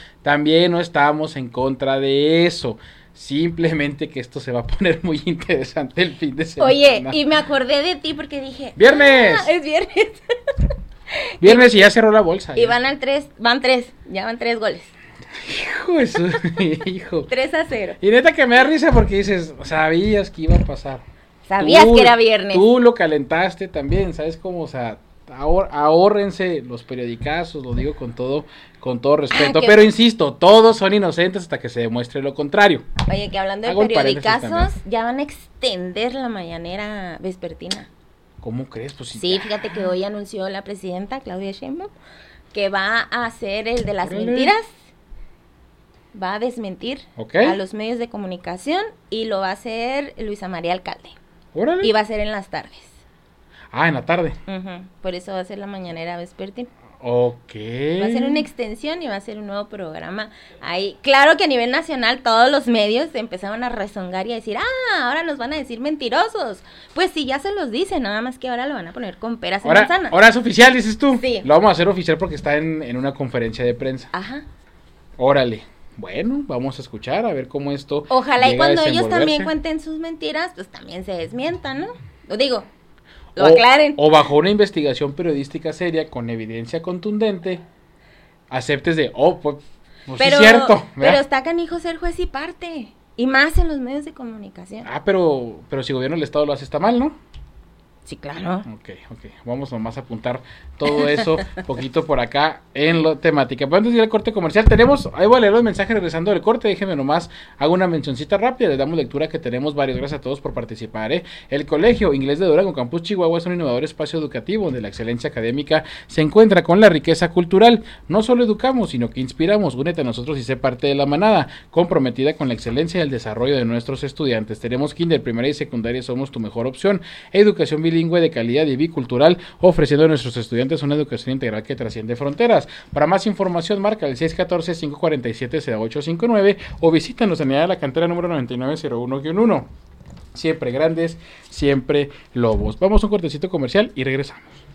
también no estamos en contra de eso. Simplemente que esto se va a poner muy interesante el fin de semana. Oye, y me acordé de ti porque dije... ¡Viernes! Es viernes. Viernes y ya cerró la bolsa. Y van tres goles. Hijo, eso, hijo. 3-0. Y neta que me da risa porque dices, sabías que iba a pasar. Sabías que era viernes. Tú lo calentaste también, ¿sabes cómo? O sea, ahórrense los periodicazos, lo digo con todo respeto, pero insisto, todos son inocentes hasta que se demuestre lo contrario. Oye, que hablando de periodicazos, ya van a extender la mañanera vespertina. ¿Cómo crees? Pues sí, fíjate que hoy anunció la presidenta Claudia Sheinbaum que va a hacer el de las mentiras. Va a desmentir a los medios de comunicación y lo va a hacer Luisa María Alcalde. ¡Órale! Y va a ser en las tardes. Ah, en la tarde. Por eso va a ser la mañanera vespertina. Ok. Va a ser una extensión y va a ser un nuevo programa. Ahí, claro que a nivel nacional todos los medios empezaron a rezongar y a decir, ahora nos van a decir mentirosos. Pues sí, ya se los dicen, nada más que ahora lo van a poner con peras y manzanas. Ahora es oficial, dices tú. Sí. Lo vamos a hacer oficial porque está en una conferencia de prensa. Ajá. Órale. Bueno, vamos a escuchar a ver cómo esto. Ojalá y cuando ellos también cuenten sus mentiras, pues también se desmientan, ¿no? Lo digo. Lo aclaren. O bajo una investigación periodística seria con evidencia contundente, aceptes de, pues pero, sí es cierto. ¿verdad? Pero está canijo ser juez y parte, y más en los medios de comunicación. Pero si el gobierno del estado lo hace está mal, ¿no? Sí, claro. Ok. Vamos nomás a apuntar todo eso poquito por acá en la temática. Pero antes de ir al corte comercial, ahí voy a leer los mensajes regresando del corte. Déjenme nomás, hago una mencioncita rápida, les damos lectura que tenemos varios. Gracias a todos por participar. El Colegio Inglés de Durango, Campus Chihuahua, es un innovador espacio educativo donde la excelencia académica se encuentra con la riqueza cultural. No solo educamos, sino que inspiramos. Únete a nosotros y sé parte de la manada, comprometida con la excelencia y el desarrollo de nuestros estudiantes. Tenemos kinder, primaria y secundaria, somos tu mejor opción. Educación bilingüe de calidad y bicultural, ofreciendo a nuestros estudiantes una educación integral que trasciende fronteras. Para más información, marca el 614-547-0859 o visítanos en la cantera número 9901-1. Siempre grandes, siempre lobos. Vamos a un cortecito comercial y regresamos.